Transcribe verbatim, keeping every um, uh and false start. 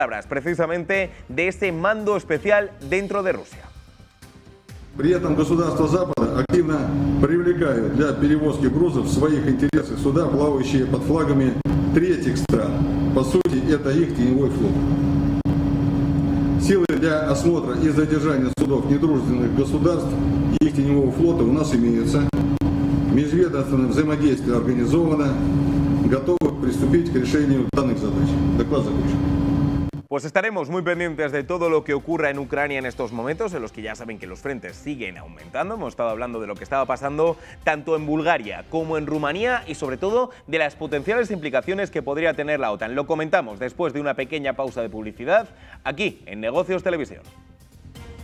precisamente de ese mando especial dentro de Rusia. При этом государства Запада активно привлекают для перевозки грузов в своих интересах суда, плавающие под флагами третьих стран. По сути, это их теневой флот. Силы для осмотра и задержания судов недружественных государств и их теневого флота у нас имеются. Межведомственное взаимодействие организовано, готовы приступить к решению данных задач. Доклад закончен. Pues estaremos muy pendientes de todo lo que ocurra en Ucrania en estos momentos, en los que ya saben que los frentes siguen aumentando. Hemos estado hablando de lo que estaba pasando tanto en Bulgaria como en Rumanía y sobre todo de las potenciales implicaciones que podría tener la OTAN. Lo comentamos después de una pequeña pausa de publicidad aquí en Negocios Televisión.